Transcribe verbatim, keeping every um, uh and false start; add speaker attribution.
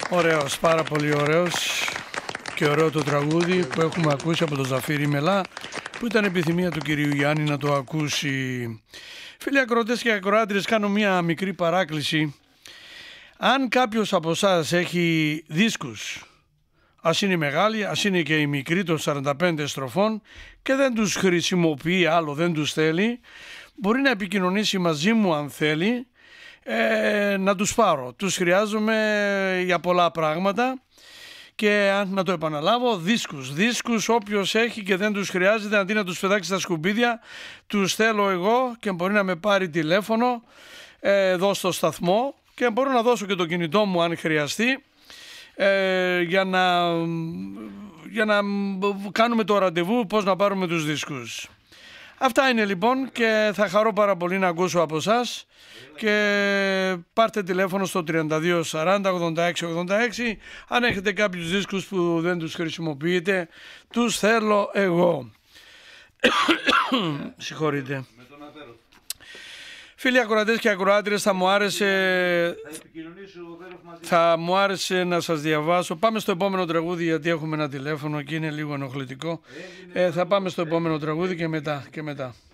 Speaker 1: Ωραίος, πάρα πολύ ωραίος και ωραίο το τραγούδι που έχουμε ακούσει από τον Ζαφύρη Μελά, που ήταν επιθυμία του κυρίου Γιάννη να το ακούσει. Φίλοι ακροατές και ακροάτριες, κάνω μια μικρή παράκληση. Αν κάποιος από εσάς έχει δίσκους, ας είναι μεγάλοι, ας είναι και οι μικροί των σαράντα πέντε στροφών, και δεν τους χρησιμοποιεί άλλο, δεν τους θέλει, μπορεί να επικοινωνήσει μαζί μου αν θέλει, ε, να τους πάρω. Τους χρειάζομαι για πολλά πράγματα και να το επαναλάβω, δίσκους. Δίσκους όποιος έχει και δεν τους χρειάζεται, αντί να τους πετάξει στα σκουπίδια, τους θέλω εγώ και μπορεί να με πάρει τηλέφωνο ε, εδώ στο σταθμό και μπορώ να δώσω και το κινητό μου αν χρειαστεί. Ε, για, να, για να κάνουμε το ραντεβού πώς να πάρουμε τους δίσκους. Αυτά είναι λοιπόν και θα χαρώ πάρα πολύ να ακούσω από εσάς και πάρτε τηλέφωνο στο τριάντα δύο σαράντα ογδόντα έξι ογδόντα έξι αν έχετε κάποιους δίσκους που δεν τους χρησιμοποιείτε, τους θέλω εγώ. Συγχωρείτε. Φίλοι ακροατές και ακροάτριες, θα μου άρεσε, θα μου άρεσε να σας διαβάσω. Πάμε στο επόμενο τραγούδι γιατί έχουμε ένα τηλέφωνο και είναι λίγο ενοχλητικό. Ε, θα πάμε στο επόμενο τραγούδι και μετά. Και μετά.